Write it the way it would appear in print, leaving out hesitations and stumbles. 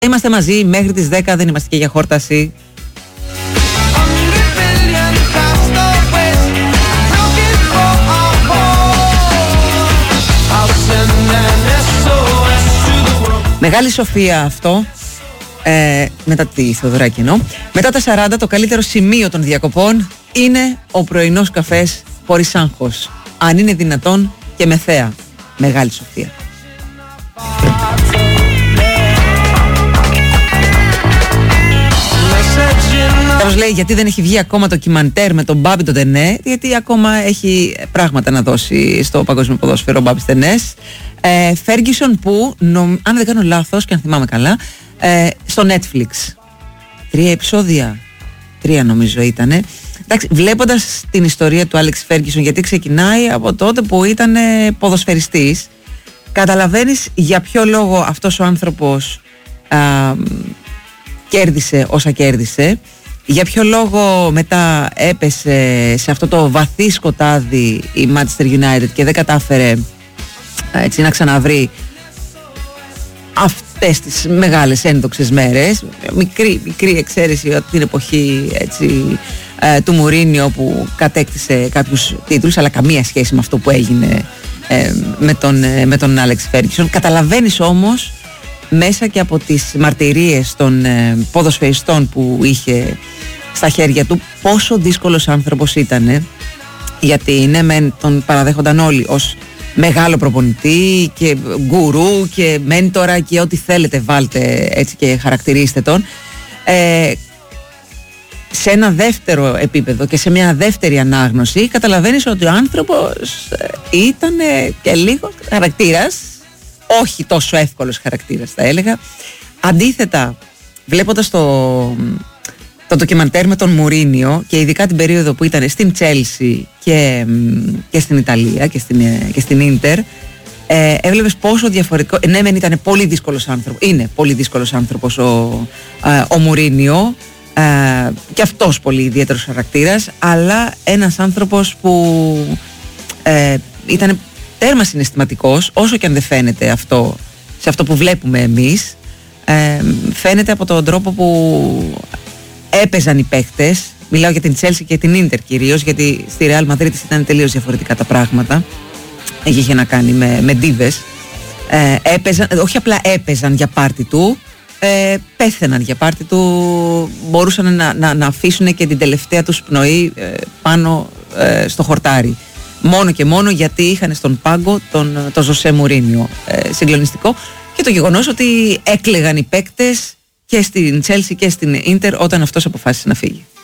Είμαστε μαζί μέχρι τις 10, δεν είμαστε και για χόρταση. Μεγάλη σοφία αυτό, μετά τη Θεοδωράκη εννοώ. Μετά τα 40 το καλύτερο σημείο των διακοπών είναι ο πρωινός καφές χωρίς άγχος. Αν είναι δυνατόν και με θέα. Μεγάλη σοφία. Τέλος λέει γιατί δεν έχει βγει ακόμα το ντοκιμαντέρ με τον Μπάμπη τον Τενέ, γιατί ακόμα έχει πράγματα να δώσει στο παγκόσμιο ποδόσφαιρο ο Μπάμπης Τενές. Φέργκισον που, αν δεν κάνω λάθος και αν θυμάμαι καλά, στο Netflix 3 επεισόδια, 3 νομίζω ήτανε. Εντάξει, βλέποντας την ιστορία του Άλεξ Φέργκισον, γιατί ξεκινάει από τότε που ήταν ποδοσφαιριστής, καταλαβαίνεις για ποιο λόγο αυτός ο άνθρωπος κέρδισε όσα κέρδισε, για ποιο λόγο μετά έπεσε σε αυτό το βαθύ σκοτάδι η Manchester United και δεν κατάφερε έτσι να ξαναβρει αυτές τις μεγάλες ένδοξες μέρες. Μικρή εξαίρεση από την εποχή έτσι, του Μουρίνιο που κατέκτησε κάποιους τίτλους, αλλά καμία σχέση με αυτό που έγινε με τον Άλεξ Φέργκισον. Καταλαβαίνεις όμως μέσα και από τις μαρτυρίες των ποδοσφαιριστών που είχε στα χέρια του πόσο δύσκολος άνθρωπος ήταν, γιατί ναι μεν τον παραδέχονταν όλοι ως μεγάλο προπονητή και γκουρού και μέντορα και ό,τι θέλετε βάλτε έτσι και χαρακτηρίστε τον, σε ένα δεύτερο επίπεδο και σε μια δεύτερη ανάγνωση καταλαβαίνεις ότι ο άνθρωπος ήταν και λίγο χαρακτήρας, όχι τόσο εύκολος χαρακτήρας θα έλεγα. Αντίθετα, βλέποντας το ντοκιμαντέρ με τον Μουρίνιο και ειδικά την περίοδο που ήταν στην Τσέλσι και στην Ιταλία και στην Ίντερ, έβλεπες πόσο διαφορετικό. Ναι μεν ήταν πολύ δύσκολος άνθρωπος, είναι πολύ δύσκολος άνθρωπος ο Μουρίνιο, και αυτός πολύ ιδιαίτερος χαρακτήρας, αλλά ένας άνθρωπος που ήταν τέρμα συναισθηματικός, όσο και αν δεν φαίνεται αυτό σε αυτό που βλέπουμε εμείς, φαίνεται από τον τρόπο που έπαιζαν οι παίκτες. Μιλάω για την Chelsea και την Inter κυρίως, γιατί στη Real Madrid ήταν τελείως διαφορετικά τα πράγματα. Είχε να κάνει με ντίβες. Έπαιζαν, όχι απλά έπαιζαν για πάρτι του, πέθαιναν για πάρτι του, μπορούσαν να αφήσουν και την τελευταία τους πνοή πάνω στο χορτάρι. Μόνο και μόνο γιατί είχαν στον πάγκο τον Ζωσέ Μουρίνιο. Συγκλονιστικό. Και το γεγονός ότι έκλαιγαν οι παίκτες και στην Chelsea και στην Inter όταν αυτός αποφάσισε να φύγει.